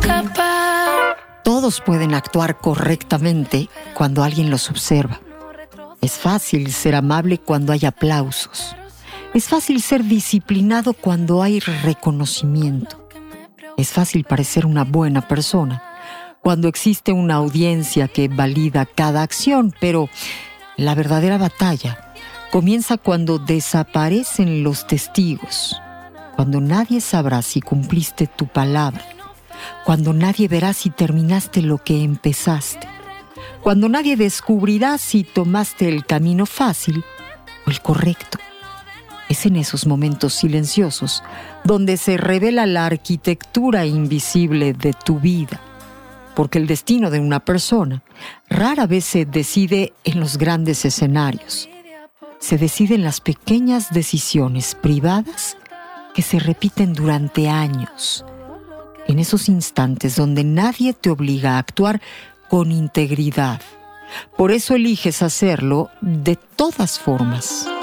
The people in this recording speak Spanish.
Todos pueden actuar correctamente cuando alguien los observa. Es fácil ser amable cuando hay aplausos. Es fácil ser disciplinado cuando hay reconocimiento. Es fácil parecer una buena persona cuando existe una audiencia que valida cada acción, pero la verdadera batalla comienza cuando desaparecen los testigos, cuando nadie sabrá si cumpliste tu palabra, cuando nadie verá si terminaste lo que empezaste, cuando nadie descubrirá si tomaste el camino fácil o el correcto. Es en esos momentos silenciosos donde se revela la arquitectura invisible de tu vida, porque el destino de una persona rara vez se decide en los grandes escenarios. Se decide en las pequeñas decisiones privadas que se repiten durante años, en esos instantes donde nadie te obliga a actuar con integridad. Por eso eliges hacerlo de todas formas.